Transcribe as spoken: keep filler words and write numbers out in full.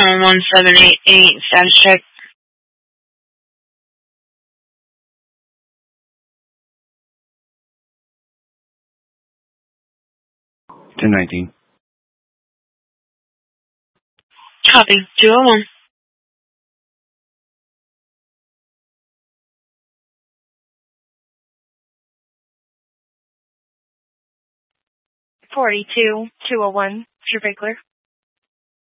Um, one seven eight eight, status check. ten nineteen. Copy. two oh one. forty-two, two oh one, True Clear.